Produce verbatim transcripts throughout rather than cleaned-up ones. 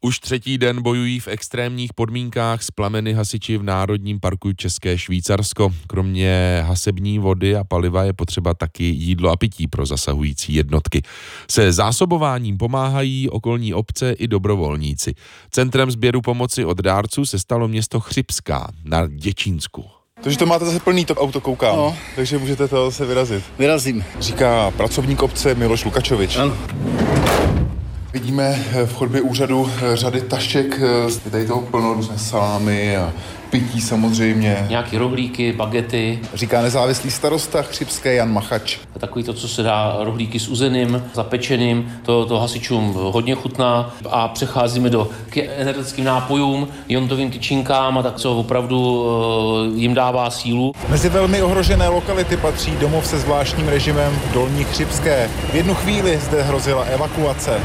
Už třetí den bojují v extrémních podmínkách s plameny hasiči v Národním parku České Švýcarsko. Kromě hasební vody a paliva je potřeba taky jídlo a pití pro zasahující jednotky. Se zásobováním pomáhají okolní obce i dobrovolníci. Centrem sběru pomoci od dárců se stalo město Chřibská na Děčínsku. Takže to máte zase plný, to auto koukám, no. Takže můžete to zase vyrazit. Vyrazím. Říká pracovník obce Miloš Lukačovič. Ano. Vidíme v chodbě úřadu řady tašek, je tady toho plno, různé salámy a pití samozřejmě. Nějaký rohlíky, bagety. Říká nezávislý starosta Chřibské Jan Machač. Takový to, co se dá, rohlíky s uzeným, zapečeným, to, to hasičům hodně chutná. A přecházíme do k energetickým nápojům, iontovým tyčinkám a tak, co opravdu uh, jim dává sílu. Mezi velmi ohrožené lokality patří domov se zvláštním režimem Dolní Chřibské. V jednu chvíli zde hrozila evakuace.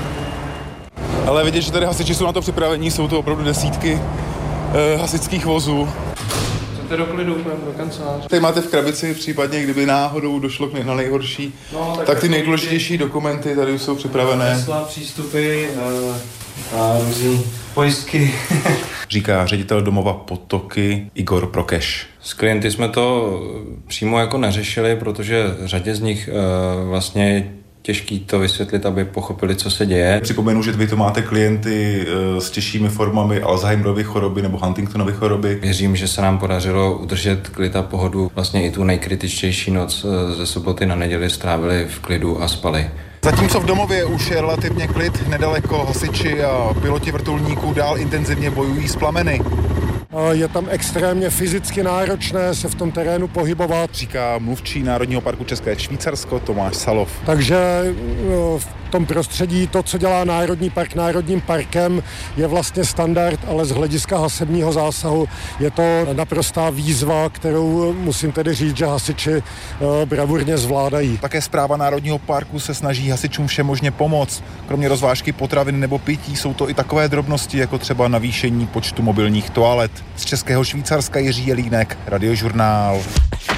Ale vidět, že tady hasiči jsou na to připravení, jsou to opravdu desítky eh, hasičských vozů. Chcete do klidu, do kanceláře. Tady máte v krabici, případně kdyby náhodou došlo k na nejhorší, no, tak, tak ty nejdůležitější dokumenty tady už jsou připravené. Hesla, přístupy a, a různý pojistky. Říká ředitel domova Potoky Igor Prokeš. S klienty jsme to přímo jako neřešili, protože řadě z nich uh, vlastně těžký to vysvětlit, aby pochopili, co se děje. Připomenu, že vy to máte klienty s těžšími formami Alzheimerovy choroby nebo Huntingtonovy choroby. Věřím, že se nám podařilo udržet klid a pohodu. Vlastně i tu nejkritičtější noc ze soboty na neděli strávili v klidu a spali. Zatímco v domově už je relativně klid, nedaleko hasiči a piloti vrtulníků dál intenzivně bojují s plameny. Je tam extrémně fyzicky náročné se v tom terénu pohybovat. Říká mluvčí Národního parku České Švýcarsko Tomáš Salov. Takže v tom prostředí to, co dělá Národní park Národním parkem, je vlastně standard, ale z hlediska hasebního zásahu je to naprostá výzva, kterou musím tedy říct, že hasiči bravurně zvládají. Také správa Národního parku se snaží hasičům všemožně pomoct. Kromě rozvážky potravin nebo pití jsou to i takové drobnosti, jako třeba navýšení počtu mobilních toalet. Z Českého Švýcarska Jiří Jelínek, Radiožurnál.